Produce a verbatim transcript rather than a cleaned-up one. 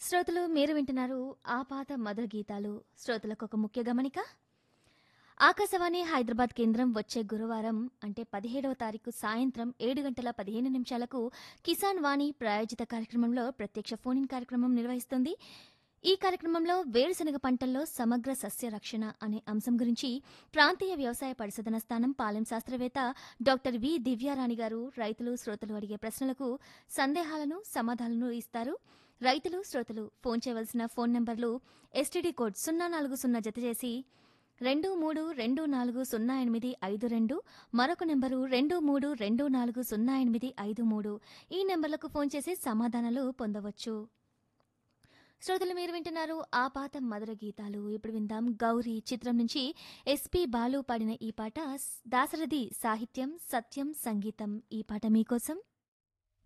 శ్రోతలు మీరు వింటున్నారు ఆ పాత మధుర గీతాలు. శ్రోతలకు ఒక ముఖ్య గమనిక. ఆకాశవాణి హైదరాబాద్ కేంద్రం వచ్చే గురువారం అంటే పదిహేడవ తారీఖు సాయంత్రం ఏడు గంటల పదిహేను నిమిషాలకు కిసాన్ వాణి ప్రాయోజిత కార్యక్రమంలో ప్రత్యక్ష ఫోన్ ఇన్ కార్యక్రమం నిర్వహిస్తుంది. ఈ కార్యక్రమంలో వేరుశనగ పంటల్లో సమగ్ర సస్య రక్షణ అనే అంశం గురించి ప్రాంతీయ వ్యవసాయ పరిశోధన స్థానం పాలెం శాస్త్రవేత్త డాక్టర్ వి దివ్యారాణి గారు రైతులు శ్రోతలు అడిగే ప్రశ్నలకు సందేహాలను సమాధానాలను ఇస్తారు. రైతులు శ్రోతలు ఫోన్ చేయవలసిన ఫోన్ నంబర్లు ఎస్టీడీ కోడ్ సున్నా నాలుగు సున్నా జత చేసి రెండు మూడు రెండు నాలుగు సున్నా ఎనిమిది ఐదు రెండు, మరొక నెంబరు రెండు మూడు రెండు నాలుగు సున్నా ఎనిమిది ఐదు మూడు. ఈ నెంబర్లకు ఫోన్ చేసి సమాధానాలు పొందవచ్చు. శ్రోతలు మీరు వింటున్నారు ఆ పాత మధుర గీతాలు. ఇప్పుడు విందాం గౌరీ చిత్రం నుంచి ఎస్పి బాలు పాడిన ఈ పాట. దాశరథి సాహిత్యం, సత్యం సంగీతం. ఈ పాట మీకోసం.